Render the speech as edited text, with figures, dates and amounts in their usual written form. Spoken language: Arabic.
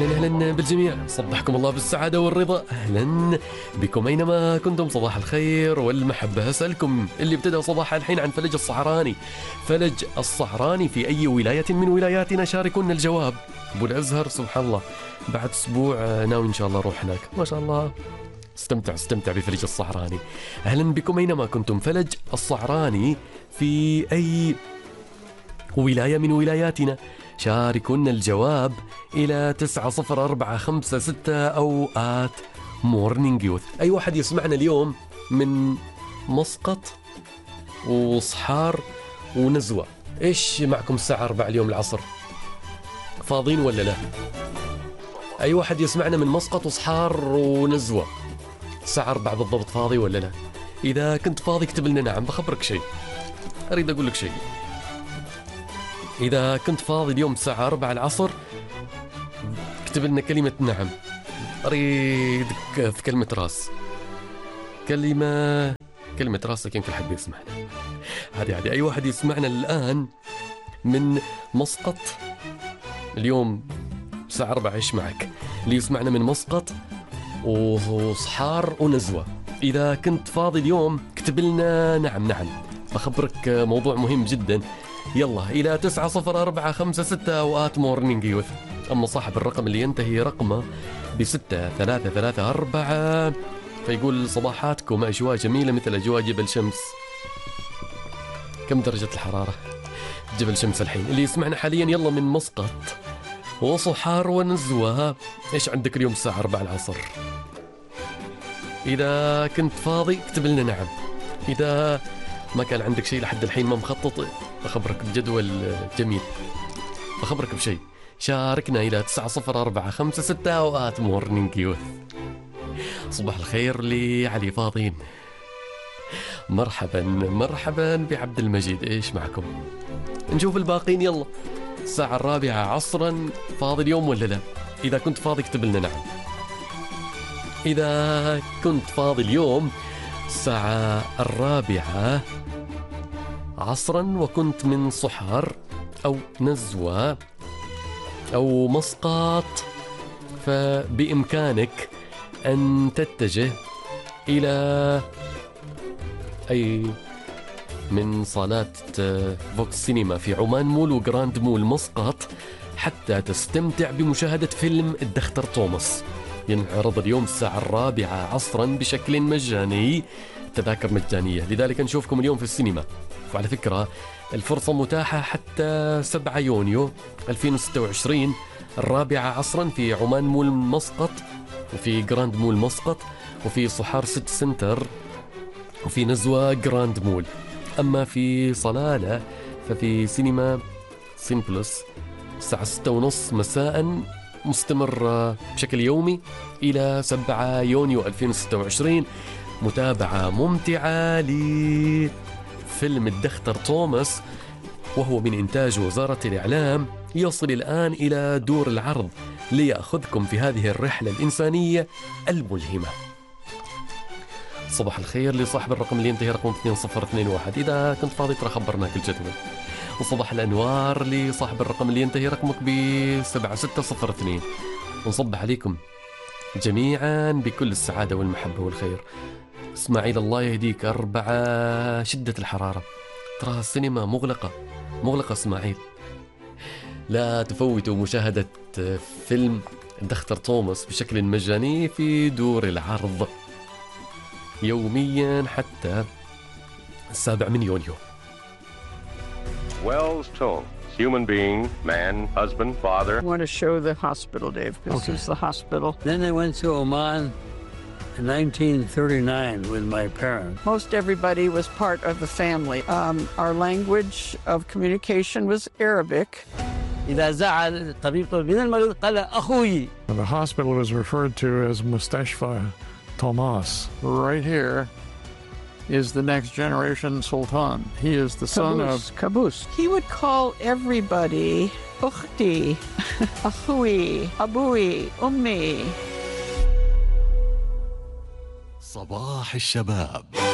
أهلا بالجميع، صبحكم الله بالسعادة والرضا. أهلا بكم أينما كنتم، صباح الخير والمحبة. أسألكم اللي ابتدأ صباح الحين عن فلج الصحراني. فلج الصحراني في أي ولاية من ولاياتنا؟ شاركونا الجواب. أبو الأزهر سبحان الله بعد أسبوع ناوي إن شاء الله أروح هناك، ما شاء الله. استمتع بفلج الصحراني. أهلا بكم أينما كنتم. فلج الصحراني في أي ولاية من ولاياتنا؟ شاركونا الجواب إلى 90456 أو @morning youth. أي واحد يسمعنا اليوم من مسقط وصحار ونزوة، إيش معكم الساعة 4 اليوم العصر؟ فاضين ولا لا؟ أي واحد يسمعنا من مسقط وصحار ونزوة الساعة 4 بالضبط، فاضي ولا لا؟ إذا كنت فاضي اكتب لنا نعم. بخبرك شيء، أريد أقول لك شيء. إذا كنت فاضي اليوم الساعة 4 العصر اكتب لنا كلمة نعم. أريدك في كلمة راس، كلمة راس، لكن كل حد يسمعنا عادي. أي واحد يسمعنا الآن من مسقط اليوم الساعة 4، إيش معك؟ اللي يسمعنا من مسقط وصحار ونزوة، إذا كنت فاضي اليوم اكتب لنا نعم. بخبرك موضوع مهم جدا. يلا إلى 90456 أو @morning youth. أما صاحب الرقم اللي ينتهي رقمه ب6334 فيقول صباحاتكم أجواء جميلة مثل أجواء جبل شمس. كم درجة الحرارة جبل شمس الحين؟ اللي يسمعنا حاليا يلا من مسقط وصحار ونزوة، إيش عندك اليوم الساعة 4 العصر؟ إذا كنت فاضي اكتب لنا نعم. إذا ما كان عندك شيء لحد الحين ما مخطط، بخبرك بجدول جميل، بخبرك بشيء. شاركنا إلى 90456 أو @morning youth. صباح الخير لعلي فاضين. مرحبا بعبد المجيد، إيش معكم؟ نشوف الباقين. يلا الساعة 4 عصرا، فاضي اليوم ولا لا؟ إذا كنت فاضي اكتب لنا نعم. إذا كنت فاضي اليوم الساعة 4 عصرا وكنت من صحار أو نزوة أو مسقط، فبإمكانك أن تتجه إلى أي من صالات فوكس سينما في عمان مول وجراند مول مسقط حتى تستمتع بمشاهدة فيلم الدختر توماس. ينعرض اليوم الساعة 4 عصرا بشكل مجاني، تذاكر مجانية، لذلك نشوفكم اليوم في السينما. وعلى فكرة الفرصة متاحة حتى 7 يونيو 2026، 4 عصرا في عمان مول مسقط، وفي جراند مول مسقط، وفي صحار سيتي سنتر، وفي نزوة جراند مول. أما في صلالة ففي سينما سينبلس الساعة 6:30 مساء، مستمر بشكل يومي إلى 7 يونيو 2026. متابعة ممتعة لفيلم الدختر توماس، وهو من إنتاج وزارة الإعلام، يصل الآن إلى دور العرض ليأخذكم في هذه الرحلة الإنسانية الملهمة. صباح الخير لصاحب الرقم اللي ينتهي رقم 2021، إذا كنت فاضي ترى خبرناك الجدول. وصباح الأنوار لصاحب الرقم اللي ينتهي رقمك ب7602. ونصبح عليكم جميعا بكل السعادة والمحبة والخير. اسماعيل الله يهديك، 4 شدة الحرارة، ترى السينما مغلقة اسماعيل. لا تفوتوا مشاهدة فيلم الدختر توماس بشكل مجاني في دور العرض يوميا حتى 7 يونيو. Wells Tones, human being, man, husband, father. I want to show the hospital, Dave. This is the hospital. Then I went to Oman in 1939 with my parents. Most everybody was part of the family. Our language of communication was Arabic. إذا زعل الطبيب من المريض قال أخوي. The hospital is referred to as Mustashfa Tomas. Right here is the next generation Sultan. He is the son of Qaboos. He would call everybody Ukhti, Akhui, Abui, Ummi. صباح الشباب.